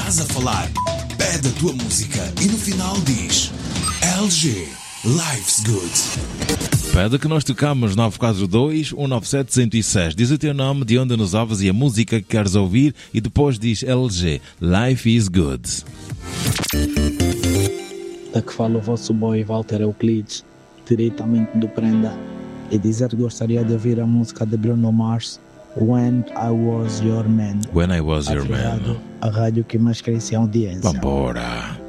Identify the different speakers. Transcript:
Speaker 1: estás a falar, pede a tua música e no final diz LG, Life's Good.
Speaker 2: Pede que nós tocamos 942 197 106. Diz o teu nome, de onde nos ouves e a música que queres ouvir e depois diz LG, Life is Good.
Speaker 3: Da que fala o vosso boy Walter Euclides, diretamente do Prenda, e dizer que gostaria de ouvir a música de Bruno Mars, When I Was Your Man.
Speaker 2: When I Was Your Man.
Speaker 3: A rádio que mais cresce a audiência.
Speaker 2: Vambora.